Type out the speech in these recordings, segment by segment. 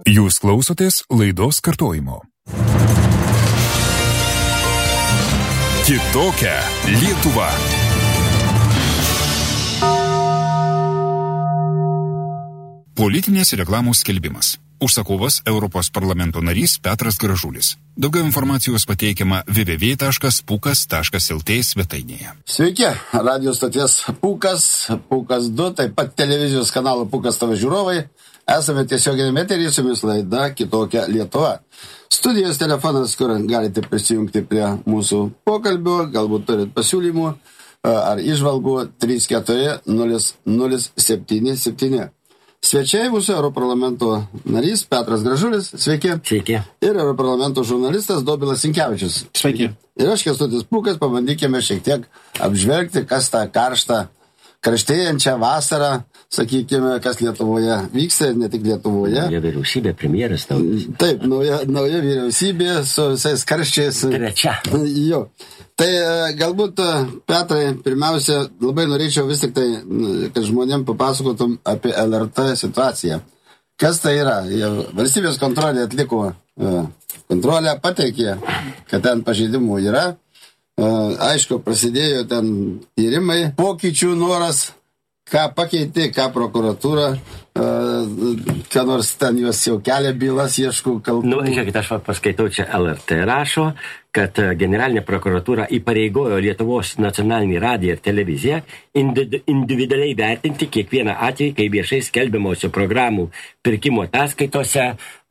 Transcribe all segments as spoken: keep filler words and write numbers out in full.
Jūs klausotės laidos kartojimo. Kitokia Lietuva. Politinės reklamos skelbimas. Užsakovas Europos parlamento narys Petras Gražulis. Daugiau informacijos pateikiama w w w taškas pukas taškas l t svetainėje. Sveiki, radio stoties Pukas, Pukas du, taip pat televizijos kanalo Pukas tavo žiūrovai. Esame tiesioginiame eteryje su jumis laida Kitokia Lietuva. Studijos telefonas, kur galite prisijungti prie mūsų pokalbio, galbūt turit pasiūlymų ar įžvalgų trys keturi nulis nulis septyni septyni. Svečiai mūsų Europarlamento narys Petras Gražulis, sveiki. Sveiki. Ir Europarlamento žurnalistas Dobilas Sinkevičius. Sveiki. Ir aš Kęstutis Pukas, pabandykime šiek tiek apžvelgti, kas tą karštą, karštėjančią vasarą, sakykime, kas Lietuvoje vyksta ir ne tik Lietuvoje. Nauja vyriausybė, premjeras naujas. Taip, nauja, nauja vyriausybė su visais karščiais. Trečia. Jo. Tai galbūt, Petrai, pirmiausia, labai norėčiau vis tik tai, kad žmonėm papasakotum apie L R T situaciją. Kas tai yra? Valstybės kontrolė atliko kontrolę, pateikė, kad ten pažeidimų yra. Aišku, prasidėjo ten tyrimai, pokyčių noras, ką pakeitė, ką prokuratūra, ką nors ten juos jau kelia bylas, ieškų kalbų. Nu, žiūrėkit, aš paskaitau čia L R T rašo, kad generalinė prokuratūra įpareigojo Lietuvos nacionalinį radiją ir televiziją individualiai vertinti kiekvieną atvejį, kai viešai skelbiamose programų pirkimo ataskaitose,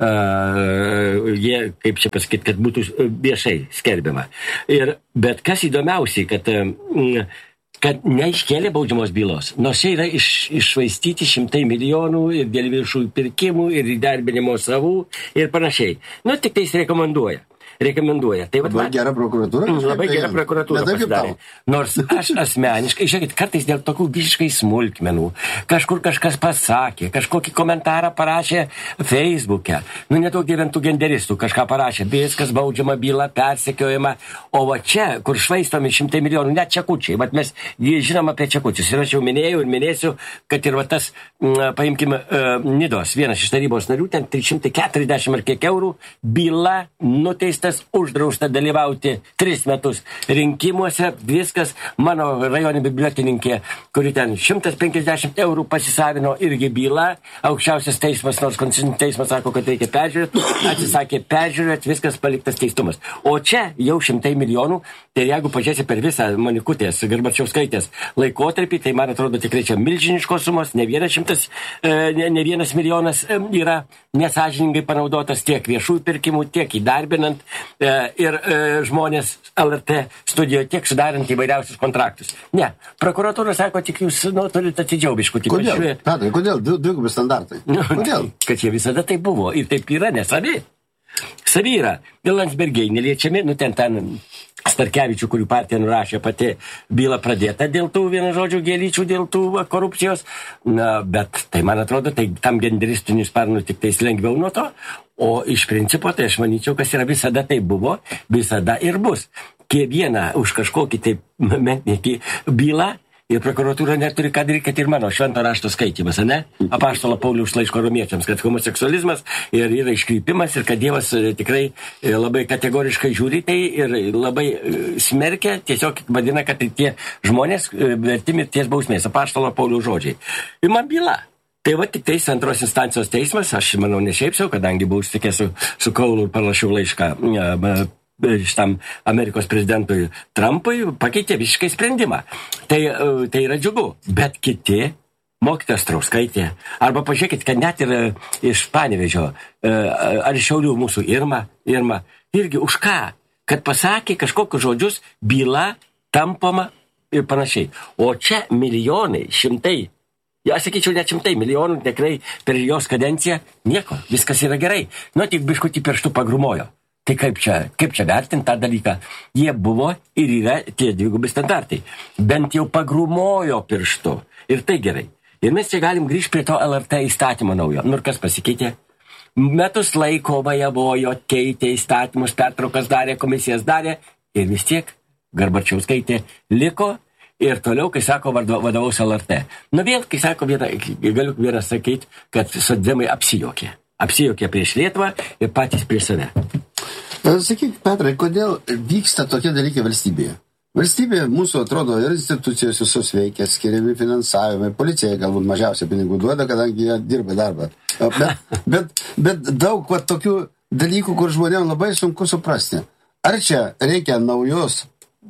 uh, jie, kaip čia pasakyti, kad būtų viešai skelbiama. Ir, bet kas įdomiausiai, kad uh, kad neiškėlė baudžiamos bylos. Nors čia yra iš, iššvaistyti šimtai milijonų ir dėl viešųjų pirkimų ir įdarbinimo savų ir panašiai. Nu, tik tai jis rekomenduoja. Rekomenduoja. Tai, labai gera prokuratūra. Labai gera prokuratūra pasidarė. Nors aš asmeniškai, žiūrėkit, kartais dėl tokių visiškai smulkmenų, kažkur kažkas pasakė, kažkokį komentarą parašė Facebook'e, nu nedaug gyventų genderistų, kažką parašė, viskas baudžiama byla, persekiojama, o va čia, kur švaistomi šimtai milijonų, net čekučiai, vat mes žinom apie čekučius, ir aš jau minėjau ir minėsiu, kad ir va tas, paimkime, Nidos, vienas iš tarybos narių, ten trys šimtai keturiasdešimt ar kiek eurų, byla nuteista, uždrausta dalyvauti tris metus rinkimuose, viskas, mano rajonė bibliotekininkė, kuri ten šimtas penkiasdešimt eurų pasisavino, irgi byla, aukščiausias teismas, nors konstitucinis teismas sako, kad reikia peržiūrėti, atsisakė peržiūrėti, viskas paliktas teistumas. O čia jau šimtai milijonų, tai jeigu pažiūrėsi per visą Monikutės, Garbačiauskaitės laikotarpį, tai man atrodo tikrai čia milžiniškos sumos, ne vienas šimtas, ne, ne vienas milijonas yra nesąžiningai panaudotas tiek viešųjų pirkimų, tiek įdarbinant ir žmonės L R T studijoje tiek sudarant įvairiausius kontraktus. Ne, prokuratūra sako, tik jūs nu, turite atidžiau biškutį. Kodėl? Petrai, kodėl? Dvigubi standartai. Kodėl? Kad jie visada tai buvo ir taip yra, nesavi. Savi yra. Ir Landsbergiai neliečiami, nu ten ten Starkevičių, kurių partija nurašė, pati byla pradėta dėl tų, vienu žodžiu, gėlyčių, dėl tų korupcijos. Na, bet tai, man atrodo, tai tam genderistinių sparnų tik tais lengviau nuo to. O iš principo, tai aš manyčiau, kas yra visada tai buvo, visada ir bus. Kiekvieną už kažkokį tai menkniekį bylą ir prokuratūra neturi ką daryti, kad ir mano švento rašto skaitymas, ne? Apaštalo Pauliaus laiško romiečiams, kad homoseksualizmas ir yra iškrypimas ir kad Dievas tikrai labai kategoriškai žiūri tai ir labai smerkia, tiesiog vadina, kad tie žmonės verti mirties bausmės, apaštalo Pauliaus žodžiai. Ir man byla. Tai va tik teis antros instancijos teismas, aš manau ne šiaip sau, kadangi buvau sutikęs su, su Kaulu ir parašiau laišką šitam Amerikos prezidentui Trumpui, pakeitė visiškai sprendimą. Tai, tai yra džiugu, bet kiti, mokytojas Strauskaitė, arba pažiūrėkit, kad net ir iš Panevėžio, ar iš Šiaulių mūsų Irma, Irma, irgi už ką? Kad pasakė kažkokius žodžius, byla tampama ir panašiai. O čia milijonai, šimtai, ja, sakyčiau, net šimtai milijonų, tikrai per jos kadenciją, nieko, viskas yra gerai. Nu, tik biškutį pirštų pagrumojo. Tai kaip čia, kaip čia vertinti tą dalyką? Jie buvo ir yra tie dvigubi standartai. Bent jau pagrumojo pirštu. Ir tai gerai. Ir mes čia galim grįžti prie to L R T įstatymo naujo. Nu, ir kas pasikeitė? Metus laiko vajavojo, keitė įstatymus, pertraukas darė, komisijas darė. Ir vis tiek Garbačiauskaitė liko. Ir toliau, kai sako, vadovaus L R T. Nu vėl, kai sako, viena, galiu vieną sakyti, kad socdemai apsijokė. apsijokia prieš Lietuvą ir patys prieš save. Sakyk, Petrai, kodėl vyksta tokie dalykai valstybėje? Valstybė mūsų atrodo ir institucijos visos veikia, skiriami finansavimai, policija galbūt mažiausiai pinigų duoda, kadangi jie dirba darbą. Bet, bet, bet daug va, tokių dalykų, kur žmonėms labai sunku suprasti. Ar čia reikia naujos,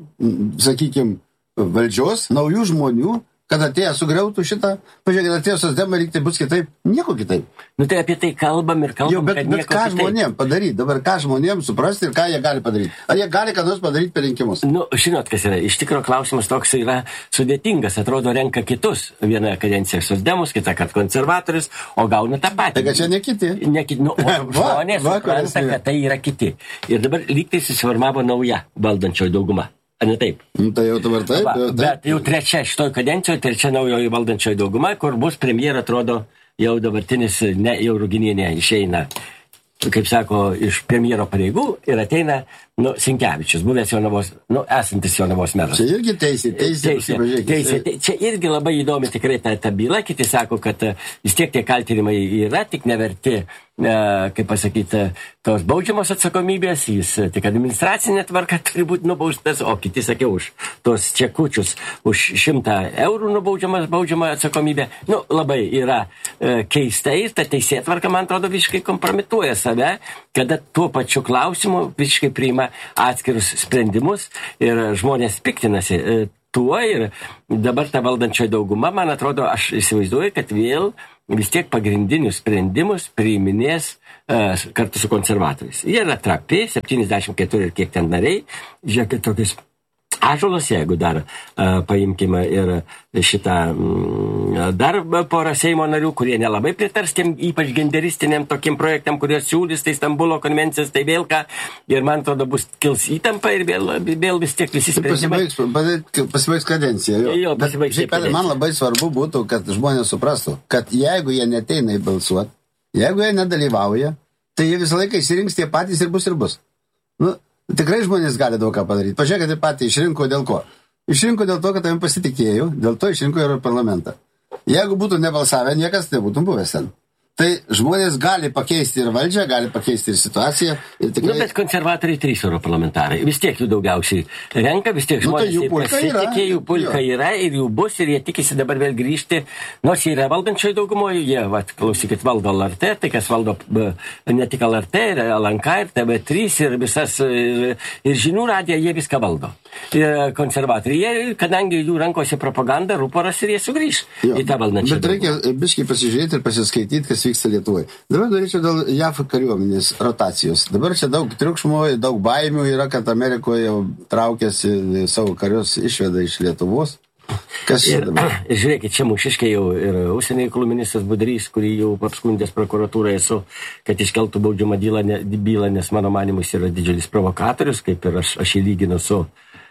sakykime, valdžios, naujų žmonių, kad atėję sugriautų šitą, pažiūrėk, kad atėjo socdemai, lyg tai bus kitaip, nieko kitaip. Nu tai apie tai kalbam ir kalbam, jo, bet, kad bet nieko ką kitaip. žmonėm padaryti, dabar ką žmonėm suprasti ir ką jie gali padaryti. Ar jie gali ką nors padaryti per rinkimus? Nu, žinot, kas yra. Iš tikrųjų klausimas toks yra sudėtingas. Atrodo, renka kitus. Vieną kadenciją socdemus, kitą kad konservatorius, o gauna tą patį. Tai kad čia ne kiti. Ne kiti. Nu, žmonės supranta, kad tai yra kiti. Ir dabar lyg tai susiformavo nauja valdančioji dauguma. Ar ne taip? Tai jau dabar taip, Va, jau taip. Bet jau trečia šitoj kadencijoje, trečia naujoji valdančioji dauguma, kur bus premjera, atrodo, jau dabartinis, ne, jau Ruginienė išeina, kaip sako, iš premjero pareigų ir ateina, nu, Sinkevičius, buvęs Jonavos, nu, esantis Jonavos meras. Čia irgi teisė, teisė, teisė, teisė, teisė. Čia irgi labai įdomi tikrai ta, ta byla, kiti sako, kad vis tiek tie kaltinimai yra, tik neverti, e, kaip pasakyti, tos baudžiamos atsakomybės, jis tik administracinė tvarka turi būti nubaustas, o kiti sakė už tos čekučius, už šimtą eurų nubaudžiamas baudžiama atsakomybė. Nu, labai yra e, keistai ir ta teisė tvarka, man atrodo, visiškai kompromituoja save, kada tuo pačiu klausimu visiškai priima atskirus sprendimus ir žmonės piktinasi e, tuo ir dabar ta valdančioji dauguma, man atrodo, aš įsivaizduoju, kad vėl vis tiek pagrindinius sprendimus priiminės e, kartu su konservatoriais. Jie yra trapi, septyniasdešimt keturi ir kiek ten nariai, žiūrėkit tokius Ąžuolas, jeigu dar uh, paimkime ir šitą mm, dar porą Seimo narių, kurie nelabai pritars tiem ypač genderistiniam tokiem projektam, kurie siūlys, tai Stambulo konvencijas, tai vėl ką, ir man atrodo bus kils įtampa ir vėl, vėl vis tiek visi sprendimai. Pasibaigs, pasibaigs kadencija. Jo. Jo, pasibaigs Bet, šiaip, man labai svarbu būtų, kad žmonės suprastų, kad jeigu jie neteina į balsuot, jeigu jie nedalyvauja, tai jie visą laiką išsirinks tie patys ir bus ir bus. Nu, tikrai žmonės gali daug ką padaryti. Pažiūrėkite, patį išrinko dėl ko? Išrinko dėl to, kad tavim pasitikėjau, dėl to išrinko ir parlamentą. Jeigu būtų nebalsavę, niekas nebūtų buvęs ten. Tai žmonės gali pakeisti ir valdžią, gali pakeisti ir situaciją. Ir tikrai... Nu, bet konservatoriai trys europarlamentarai. Vis tiek jų daugiausiai renka, vis tiek žmonės nu, tai pasitikė, jų pulka yra ir jų bus ir jie tikisi dabar vėl grįžti. Nors jie yra valdančioje daugumoje, jie, vat, klausykit, valdo L R T, tai kas valdo ne tik L R T, ir L N K, ir T V trys, ir visas, ir, ir žinių radiją, jie viską valdo. Ir konservatoriai, jie, kadangi jų rankose propaganda, ruporas ir jie sugrįž jo, į tą valdančią. Bet reikia biškai pasižiūrėti ir pasiskaityti, kas vyksta Lietuvoje. Dabar norėčiau dėl J A F kariuomenės rotacijos. Dabar čia daug triukšmo, daug baimių yra, kad Amerikoje jau traukėsi savo karius, išveda iš Lietuvos. Kas čia dabar? Ir, žiūrėkit, čia mūšiškai jau ir užsienio reikalų ministras Budrys, kurį jau apskundęs prokuratūrai esu, kad iškeltų baudžiamą bylą, nes mano manimus yra didžiulis provokatorius, kaip ir aš, aš jį lyginu su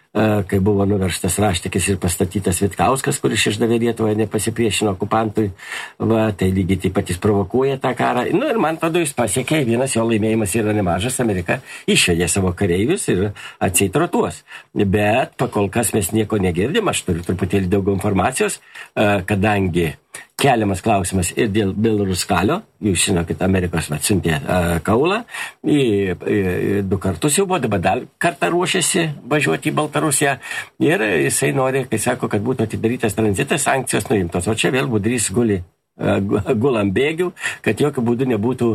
kai buvo nuverstas Raštikis ir pastatytas Vitkauskas, kuris išdavė Lietuvą, nepasipriešino okupantui, va, tai lygiai taip pat jis provokuoja tą karą. Nu ir man tada jis pasiekė, vienas jo laimėjimas yra nemažas, Amerika išvedė savo kareivius ir atseit rotuos. Bet pakol kas mes nieko negirdim, aš turiu truputėlį daugiau informacijos, kadangi keliamas klausimas ir dėl Belaruskalio, jūs žinokit, Amerikos atsiuntė uh, kaulą, į, į, į du kartus jau buvo, dabar dar kartą ruošiasi važiuoti į Baltarusiją ir jisai nori, kai sako, kad būtų atidarytas tranzitas, sankcijos nuimtos, o čia vėl Budrys guli gulam bėgių, kad jokių būdų nebūtų,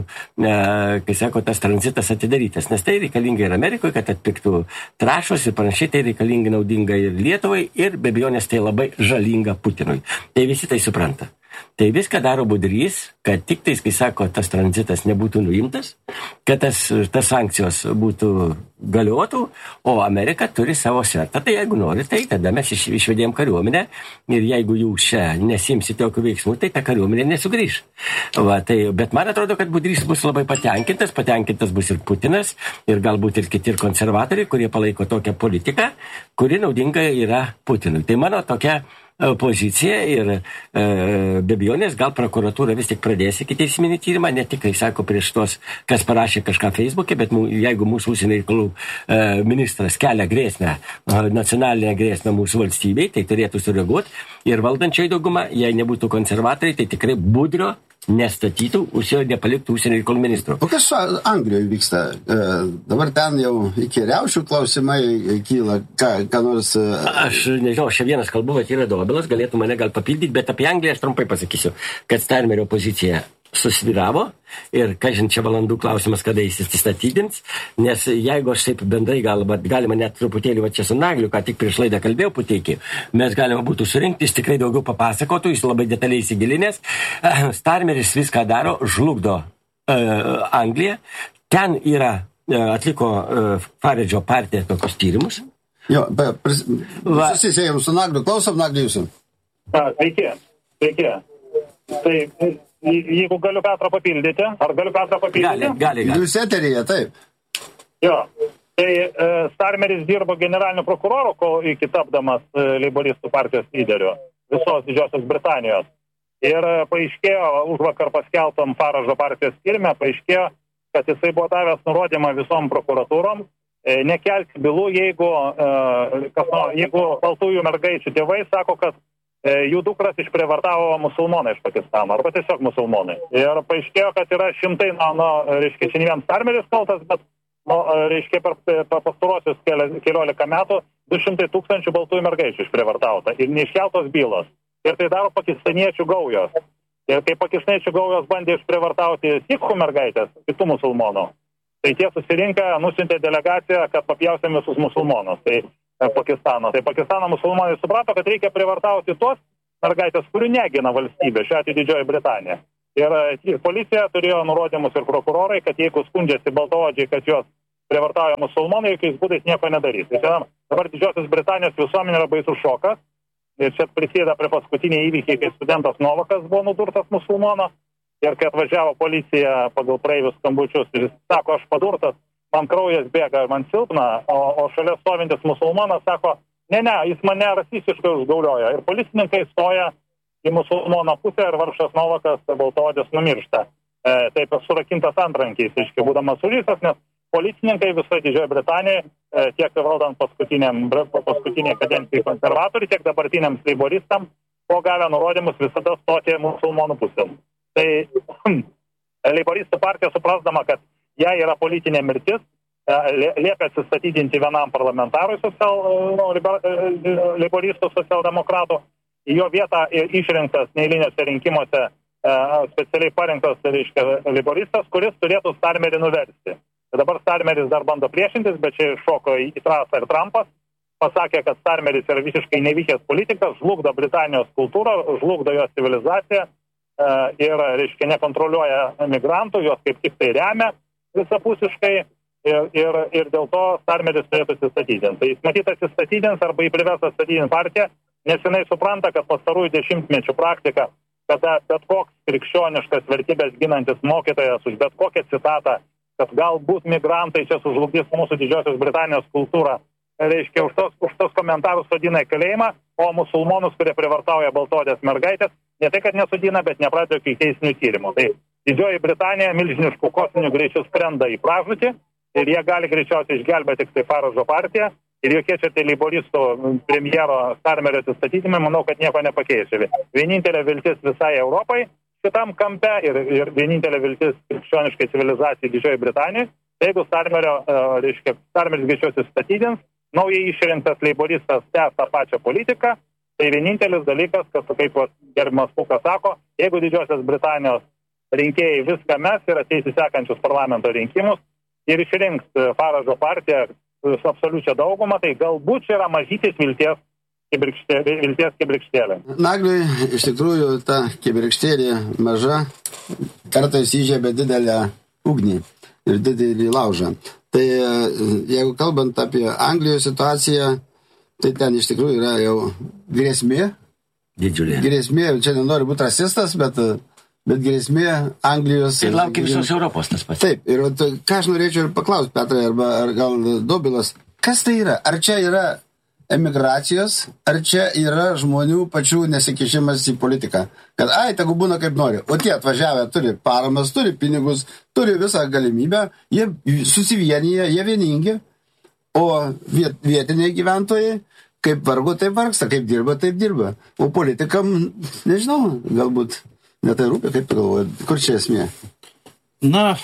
kai sako, tas tranzitas atidarytas. Nes tai reikalinga ir Amerikoje, kad atpiktų trašos ir panašiai, tai reikalinga naudinga ir Lietuvai ir be abejonės tai labai žalinga Putinui. Tai visi tai supranta. Tai viską daro Budrys, kad tik tais, kai sako, tas tranzitas nebūtų nuimtas, kad tas, tas sankcijos būtų galiotų, o Amerika turi savo svertą. Tai jeigu nori, tai tada mes iš, išvedėm kariuomenę ir jeigu jūs čia nesimsite tokių veiksmų, tai ta kariuomenė nesugrįž. Va, tai, bet man atrodo, kad Budrys bus labai patenkintas, patenkintas bus ir Putinas, ir galbūt ir kiti ir konservatoriai, kurie palaiko tokią politiką, kuri naudinga yra Putinui. Tai mano tokia pozicija ir e, be abejonės gal prokuratūra vis tik pradės ikiteisminį tyrimą, ne tik, kai sako, prieš tos, kas parašė kažką Facebook'e, bet mū, jeigu mūsų užsienio reikalų e, ministras kelia grėsmę, e, nacionalinę grėsmę mūsų valstybei, tai turėtų sureaguoti ir valdančiai dauguma, jei nebūtų konservatoriai, tai tikrai Budrio nestatytų, užsienio nepaliktų užsienio reikalų ministrų. O kas su Anglijoje vyksta? Dabar ten jau iki riaušių klausimai kyla, ką, ką nors... Aš nežinau, aš čia vienas kalbu, kad yra Dobilas, galėtų mane gal papildyti, bet apie Angliją aš trumpai pasakysiu, kad Starmerio pozicija susviravo ir, kažin, čia valandų klausimas, kada jis įsistatydins, nes jeigu aš taip bendrai galima, galima net truputėlį va čia su Nagliu, ką tik prieš laidą kalbėjau Puteikį, mes galima būtų surinkti, jis tikrai daugiau papasakotų, jis labai detaliai įsigilinęs. Starmeris viską daro, žlugdo uh, Angliją, ten yra, uh, atliko uh, Faradžo partija tokius tyrimus. Jo, pris... susisėjom su Nagliu, klausom Nagliu jūsų. Sveiki, sveiki. Tai... Jeigu galiu Petrą papildyti, ar galiu Petrą papildyti? Gali, gali, gali. Jūs eteryje, taip. Jo, tai e, Starmeris dirbo generaliniu prokuroru, kol iki tapdamas e, Leiboristų partijos lyderiu visos Didžiosios Britanijos. Ir e, paaiškėjo, už vakar paskelbtam Faradžo partijos tyrime, paaiškėjo, kad jisai buvo davęs nurodymą visom prokuratūrom, e, nekelti bylų, jeigu, e, kas, no, jeigu baltųjų mergaičių tėvai sako, kad jų dukras išprievartavo musulmonai iš Pakistano, arba tiesiog musulmonai. Ir paaiškėjo, kad yra šimtai, na, na reiškia, čia ne vien Starmeris kaltas, bet, nu, reiškia, per, per pastarosius keliolika metų du šimtai tūkstančių baltųjų mergaičių išprievartauta ir neiškeltos bylos. Ir tai daro pakistaniečių gaujos. Ir kai pakistaniečių gaujos bandė išprievartauti sikhų mergaitės, kitų musulmonų, tai tie susirinkę, nusintė delegaciją, kad papjausim visus musulmonus. Tai Pakistano. Tai Pakistano musulmonai suprato, kad reikia privartauti tuos mergaitės, kurių negina valstybė, šiuo atveju Didžioji Britanija. Ir, ir policija turėjo nurodymus ir prokurorai, kad jeigu skundžiasi baltaodžiai, kad juos privartauja musulmonai, jokiais būdais nieko nedarys. Tai čia dabar Didžiosios Britanijos visuomenė yra baisus šokas. Ir čia prisideda prie paskutiniai įvykiai, kai studentas Novakas buvo nudurtas musulmono. Ir kai atvažiavo policija pagal praeivius skambučius ir jis sako, aš padurtas, man kraujas bėga ir man silpna, o, o šalia stovintis musulmonas sako, ne, ne, jis mane rasistiškai užgaulioja. Ir policininkai stoja į musulmono pusę ir vargšas Novakas baltaodis numiršta. E, taip surakintas antrankiais, iški, būdamas sužeistas, nes policininkai visoje Didžioje Britanijoje, e, tiek valdant paskutiniai kadencijai konservatoriai, tiek dabartiniams leiboristams, buvo gavę nurodymus visada stoti musulmonų pusėm. Tai leiboristų partija suprasdama, kad jai yra politinė mirtis, liepia atsistatydinti vienam parlamentarui social, no, leiboristų socialdemokratų. Į jo vietą išrinktas neeiliniuose rinkimuose specialiai parinktas, reiškia, leiboristas, kuris turėtų Starmerį nuversti. Ir dabar Starmeris dar bando priešintis, bet čia šoko į Trasą ir Trumpas. Pasakė, kad Starmeris yra visiškai nevykęs politikas, žlugdo Britanijos kultūrą, žlugdo jos civilizaciją ir, reiškia, nekontroliuoja migrantų, jos kaip tik tai remia visapusiškai ir, ir, ir dėl to Starmeris turėtų atsistatydinti. Tai jis matyt atsistatydins arba jį privers atsistatydinti partiją, nes jinai supranta, kad pastarųjų dešimtmečių praktika, kada bet koks krikščioniškas vertybės ginantis mokytojas už bet kokią citatą, kad galbūt migrantai čia sužlugdys mūsų Didžiosios Britanijos kultūrą, reiškia, už tos, už tos komentarus sodina į kalėjimą, o musulmonus, kurie privartauja baltodės mergaitės, ne tai, kad nesodina, bet nepradėjo iki teisinių tyrimų. Tai Didžioji Britanija milžiniškų kosminių greičių skrenda į pražūtį ir jie gali greičiausiai išgelbėti tik tai Faradžo partiją ir jokie čia tai leiboristų premjero Starmerio atsistatydimai, manau, kad nieko nepakeis. Vienintelė viltis visai Europai šitam kampe ir, ir vienintelė viltis krikščioniškai civilizacijai Didžioji Britanija, tai jeigu Starmerio, reiškia, Starmeris greičiau atsistatydins, naujai išrinktas leiboristas tęs tą pačią politiką, tai vienintelis dalykas, kad, kaip gerbiamas Pukas sako, jeigu Didžiosios Britanijos rinkėjai viską mes ir ateis į sekančius parlamento rinkimus ir išrinks Faradžo partiją su absoliučia dauguma, tai galbūt čia yra mažytis vilties kibirkštėlė. Vilties kibirkštėlė. Nagliui, iš tikrųjų, ta kibirkštėlė maža kartais įžiebė didelę ugnį ir didelį laužą. Tai jeigu kalbant apie Anglijos situaciją, tai ten iš tikrųjų yra jau grėsmė. Didžiulė. Grėsmė, čia nenoriu būti rasistas, bet... Bet grėsmė Anglijos... Ir laukia visos Europos tas pats. Taip, ir ką aš norėčiau ir paklausti, Petrai, arba ar gal Dobilas, kas tai yra? Ar čia yra emigracijos, ar čia yra žmonių pačių nesikišimas į politiką? Kad, ai, tegu būna kaip nori. O tie atvažiavę turi paramas, turi pinigus, turi visą galimybę, jie susivienyje, jie vieningi, o viet, vietiniai gyventojai, kaip vargo, taip vargsta, kaip dirba, taip dirba. O politikam, nežinau, galbūt... Ne tai rūpi, kaip galvoju, kur čia esmė? Na,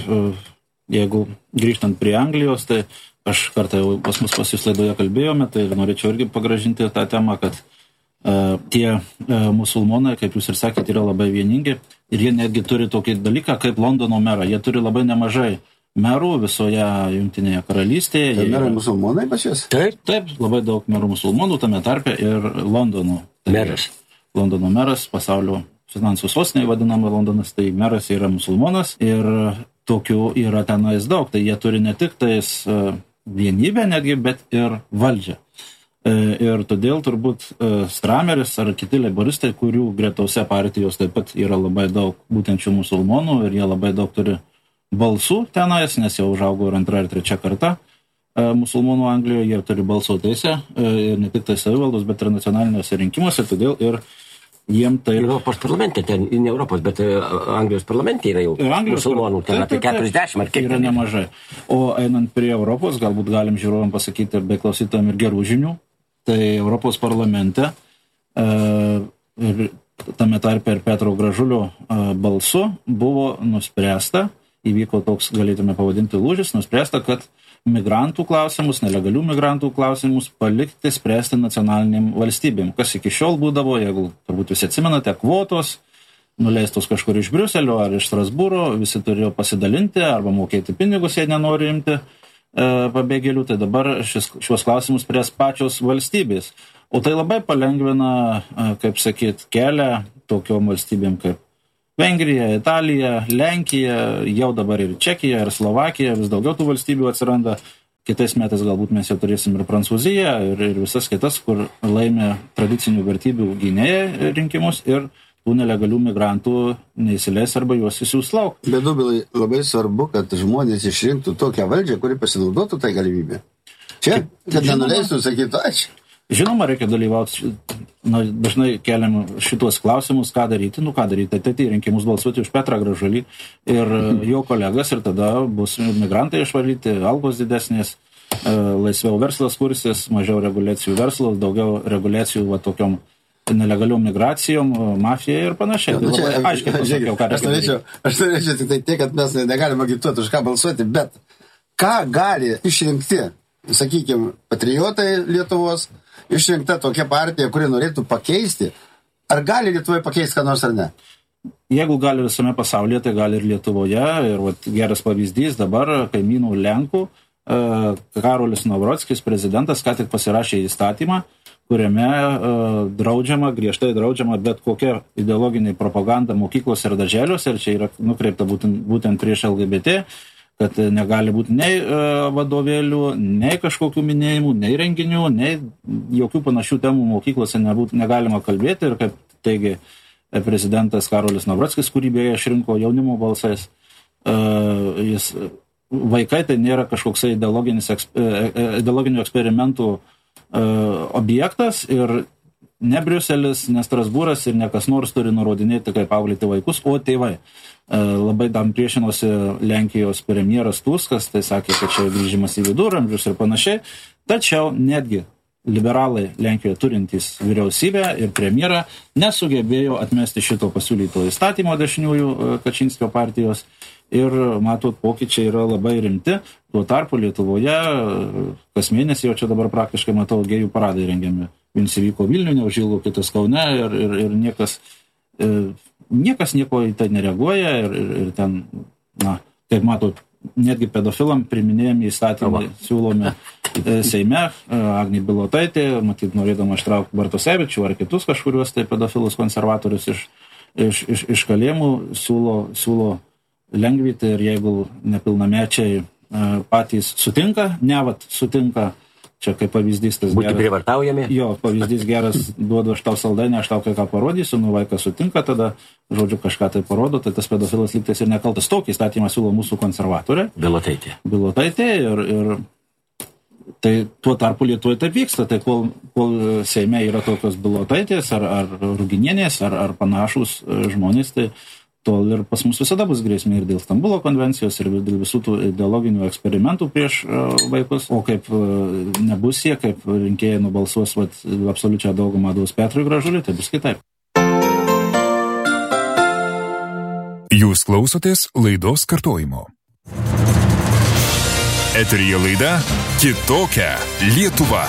jeigu grįžtant prie Anglijos, tai aš kartą jau pas mus pas jūs laidoje kalbėjome, tai norėčiau irgi pagražinti tą temą, kad uh, tie uh, musulmonai, kaip jūs ir sakėte, yra labai vieningi ir jie netgi turi tokį dalyką kaip Londono merą. Jie turi labai nemažai merų visoje Jungtinėje karalystėje. Tai merai yra... musulmonai pačias? Taip, taip, labai daug merų musulmonų, tame tarpe ir Londono meras. Londono meras, pasaulio finansų sostinė vadinama Londonas, tai meras yra musulmonas ir tokių yra tenais daug. Tai jie turi ne tik tais uh, vienybę netgi, bet ir valdžią. E, ir todėl turbūt uh, Strameris ar kiti leiboristai, kurių gretose partijos taip pat yra labai daug būtent šių musulmonų ir jie labai daug turi balsų tenais, nes jau užaugo ir antra ir trečia karta uh, musulmonų Anglijoje, jie turi balsų teisę uh, ir ne tik tai savivaldos, bet ir nacionaliniuose rinkimuose, todėl ir jiem tai... Europos parlamente, ten, ne Europos, bet Anglijos parlamente yra jau musulmonų, ten apie keturiasdešimt ar kiek yra nemažai. O einant prie Europos, galbūt galim žiūrovam pasakyti ir bei klausytojam ir gerų žinių, tai Europos parlamente e, tame tarpe ir Petro Gražulio e, balsu buvo nuspręsta, įvyko toks, galėtume pavadinti lūžis, nuspręsta, kad migrantų klausimus, nelegalių migrantų klausimus palikti spręsti nacionaliniam valstybėm. Kas iki šiol būdavo, jeigu turbūt visi atsimenate, kvotos, nuleistos kažkur iš Briuselio ar iš Strasbūro, visi turėjo pasidalinti arba mokėti pinigus, jei nenori imti e, pabėgėlių, tai dabar šis, šios klausimus spręs pačios valstybės. O tai labai palengvina, e, kaip sakyt, kelią tokiom valstybėm kaip Vengrija, Italija, Lenkija, jau dabar ir Čekija, ir Slovakija, vis daugiau tų valstybių atsiranda. Kitais metais galbūt mes jau turėsim ir Prancūziją, ir, ir visas kitas, kur laimė tradicinių vertybių gynėjai rinkimus ir tų nelegalių migrantų neįsileis arba juos įsiūs lauk. Bet Dubilai, labai svarbu, kad žmonės išrinktų tokią valdžią, kuri pasinaudotų tai galimybę. Čia, kad nenuleistų, sakytų, ačiū. Žinoma, reikia dalyvauti, na, dažnai keliam šitos klausimus, ką daryti, nu ką daryti, tai tai rinkimus balsuoti už Petrą Gražulį ir jo kolegas ir tada bus migrantai išvalyti, algos didesnės, laisviau verslas kursis, mažiau reguliacijų verslas, daugiau reguliacijų va tokiom nelegaliom migracijom, mafija ir panašiai. Nu, čia, tai aiškiai pasakiau, ką aš norėčiau, aš norėčiau tik tai tiek, kad mes negalime agituoti už ką balsuoti, bet ką gali išrinkti, sakykime, patriotai Lietuvos, išrinkta tokia partija, kuri norėtų pakeisti, ar gali Lietuvoje pakeisti ką nors ar ne? Jeigu gali visame pasaulyje, tai gali ir Lietuvoje. Ir vat, geras pavyzdys dabar kaimynų Lenkų, Karolis Nawrockis, prezidentas, ką tik pasirašė įstatymą, kuriame draudžiama, griežtai draudžiama bet kokia ideologinė propaganda mokyklose ir darželiuose, ir čia yra nukreipta būtent, būtent prieš L G B T, kad negali būti nei vadovėlių, nei kažkokių minėjimų, nei renginių, nei jokių panašių temų mokyklose nebūt, negalima kalbėti. Ir kaip teigia prezidentas Karolis Nawrockis, kurį beje išrinko jaunimo balsais, jis, vaikai tai nėra kažkoksai ideologinių eksperimentų objektas ir ne Briuselis, ne Strasbūras ir ne kas nors turi nurodinėti, kaip auklėti vaikus, o tėvai. Labai tam priešinosi Lenkijos premjeras Tuskas, tai sakė, kad čia grįžimas į viduramžius ir panašiai. Tačiau netgi liberalai Lenkijoje turintys vyriausybę ir premjerą nesugebėjo atmesti šito pasiūlyto įstatymo dešiniųjų Kačinskio partijos. Ir, matot, pokyčiai yra labai rimti. Tuo tarpu Lietuvoje kas mėnesį, jau čia dabar praktiškai matau, gėjų paradai rengiami. Vienas įvyko Vilniuje, neužilgo kitas Kaune ir, ir, ir niekas, e, niekas nieko į tai nereaguoja. Ir, ir, ir ten, na, kaip matot, netgi pedofilam priminėjami įstatymai siūlomi e, Seime. E, Agnė Bilotaitė, matyt, norėdama ištraukti Bartosevičių ar kitus kažkuriuos tai pedofilus konservatorius iš, iš, iš, iš kalėjimų siūlo, siūlo lengvyti ir jeigu nepilnamečiai patys sutinka, ne vat sutinka, čia kaip pavyzdys tas būti geras. Būti privartaujami. Jo, pavyzdys geras, duodu aš tau saldainį, aš tau kai ką parodysiu, nu vaikas sutinka, tada, žodžiu, kažką tai parodo, tai tas pedofilas lygtais ir nekaltas. Tokį įstatymą siūlo mūsų konservatorė. Bilotaitė. Bilotaitė ir, ir tai tuo tarpu Lietuvoje taip vyksta, tai kol, kol Seime yra tokios Bilotaitės ar, ar Ruginienės ar, ar panašus žmonės, tai tol ir pas mus visada bus grėsmė ir dėl Stambulo konvencijos, ir dėl visų tų ideologinių eksperimentų prieš uh, vaikus. O kaip uh, nebus jie, kaip rinkėjai nubalsuos vat, absoliučią daugumą duos Petrui Gražuliui, tai bus kitaip. Jūs klausotės laidos kartojimo. Eteryje laida Kitokia Lietuva.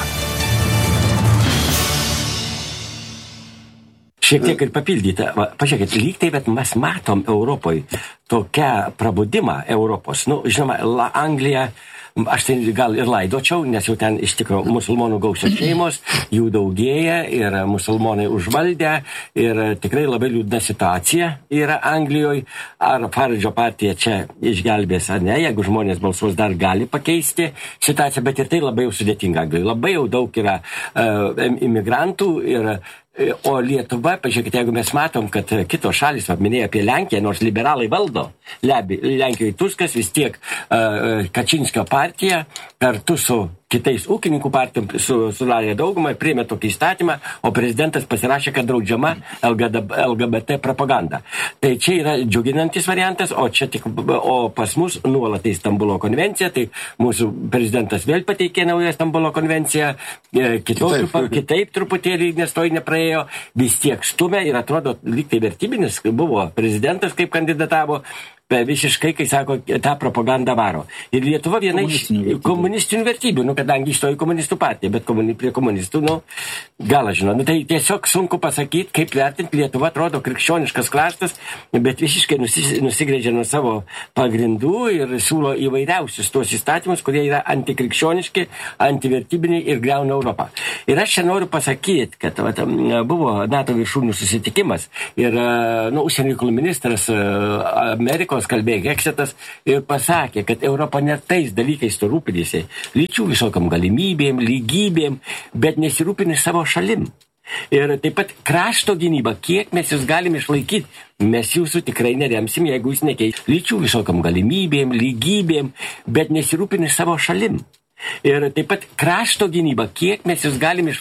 Šiek tiek ir papildyta. Pažiūrėkit, lyg tai, bet mes matom Europoje tokią prabudimą Europos. Nu, žinoma, La Anglija, aš tai gal ir laidočiau, nes jau ten iš tikrųjų musulmonų gausios šeimos, jų daugėja ir musulmonai užvaldę ir tikrai labai liūdna situacija yra Anglijoje. Ar Faradžo partija čia išgelbės ar ne, jeigu žmonės balsuos dar gali pakeisti situaciją, bet ir tai labai jau sudėtinga Anglijoje. Labai jau daug yra uh, imigrantų ir O Lietuva, pažiūrėkite, jeigu mes matom, kad kitos šalis, minėjo apie Lenkiją, nors liberalai valdo, Lenkijoje Tuskas, vis tiek uh, Kačinskio partija kartu su kitais ūkininkų partijom sudarė daugumą ir priėmė tokį įstatymą, o prezidentas pasirašė, kad draudžiama L G B T propaganda. Tai čia yra džiuginantis variantas, o, čia tik, o pas mus nuolat į Stambulo konvenciją, tai mūsų prezidentas vėl pateikė naują Stambulo konvenciją, kitokių, kitaip. kitaip truputėlį, nes to nepraėjo, vis tiek stumė ir atrodo lyg tai vertybinis, buvo prezidentas kaip kandidatavo, visiškai, kai sako, tą propagandą varo. Ir Lietuva viena iš komunistinių vertybių, nu, kadangi įstojo į komunistų partiją, bet komuni, prie komunistų, nu, gal aš žinau, nu, tai tiesiog sunku pasakyti, kaip vertinti, Lietuva atrodo krikščioniškas kraštas, bet visiškai nusis, nusigrėžia nuo savo pagrindų ir siūlo įvairiausius tuos įstatymus, kurie yra antikrikščioniški, antivertybiniai ir griauna Europą. Ir aš čia noriu pasakyti, kad vat, buvo NATO viršūnių susitikimas ir, nu, užsienio reikalų ministras Amerikos kalbėjo Heksitas ir pasakė, kad Europa net tais dalykais to rūpinėsi, lyčių visokiam galimybėm, lygybėm, bet nesirūpinė savo šalim. Ir taip pat krašto gynyba, kiek mes jūs galime išlaikyti, mes jūsų tikrai neremsim, jeigu jūs nekeis lyčių visokiam galimybėm, lygybėm, bet nesirūpinė savo šalim. Ir taip pat krašto gynyba, kiek mes jūs galime išlaikyti.